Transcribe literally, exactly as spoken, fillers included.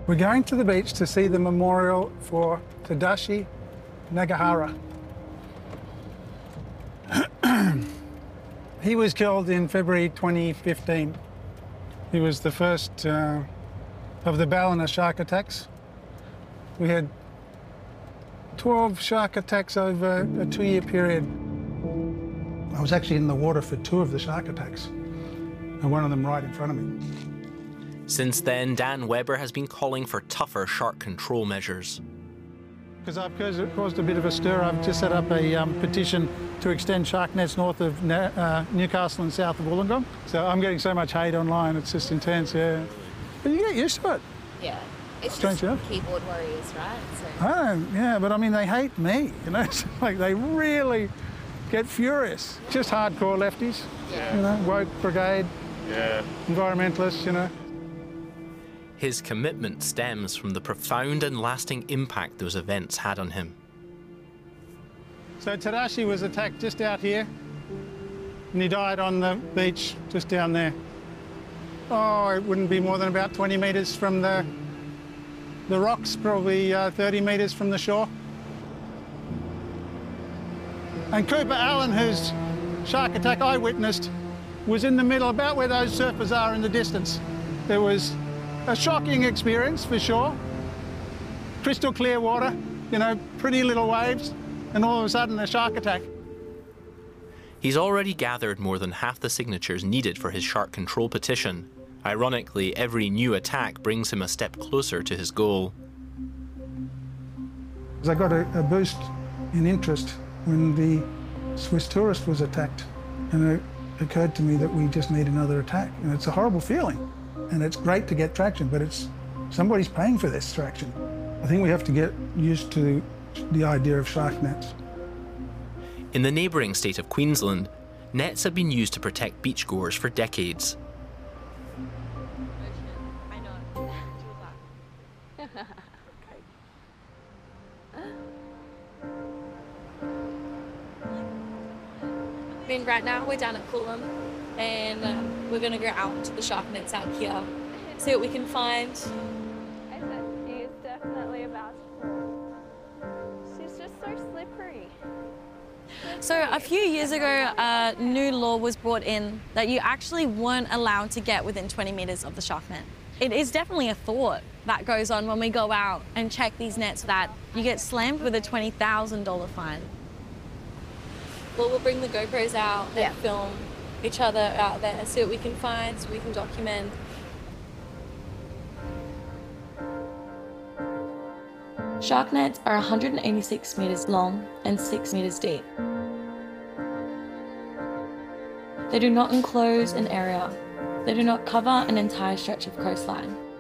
We're going to the beach to see the memorial for Tadashi Nagahara. He was killed in February twenty fifteen. He was the first uh, of the Ballina shark attacks. We had twelve shark attacks over a two-year period. I was actually in the water for two of the shark attacks, and one of them right in front of me. Since then, Dan Webber has been calling for tougher shark control measures. Because I've caused a bit of a stir, I've just set up a um, petition to extend shark nets north of uh, Newcastle and south of Wollongong. So I'm getting so much hate online, it's just intense, yeah. But you get used to it. Yeah, it's Strange, just yeah? keyboard warriors, right? So. I don't, yeah, but I mean, they hate me, you know? It's like they really get furious. Just hardcore lefties, Yeah. you know, woke brigade, Yeah. environmentalists, you know. His commitment stems from the profound and lasting impact those events had on him. So Tadashi was attacked just out here, and he died on the beach just down there. Oh, it wouldn't be more than about twenty metres from the, the rocks, probably uh, thirty metres from the shore. And Cooper Allen, whose shark attack I witnessed, was in the middle, about where those surfers are in the distance. There was a shocking experience, for sure. Crystal clear water, you know, pretty little waves, and all of a sudden a shark attack. He's already gathered more than half the signatures needed for his shark control petition. Ironically, every new attack brings him a step closer to his goal. I got a, a boost in interest when the Swiss tourist was attacked, and it occurred to me that we just need another attack. And it's a horrible feeling. And it's great to get traction, but it's somebody's paying for this traction. I think we have to get used to the idea of shark nets. In the neighbouring state of Queensland, nets have been used to protect beachgoers for decades. I know. I mean, right now we're down at Coolum, and um, we're going to go out to the shark nets out here, see what we can find. I said she is definitely about to fall. She's just so slippery. So a few years ago, a new law was brought in that you actually weren't allowed to get within twenty metres of the shark net. It is definitely a thought that goes on when we go out and check these nets that you get slammed with a twenty thousand dollar fine. Well, we'll bring the GoPros out and Yeah. film each other out there, see what we can find, so we can document. Shark nets are one hundred eighty-six metres long and six metres deep. They do not enclose an area. They do not cover an entire stretch of coastline.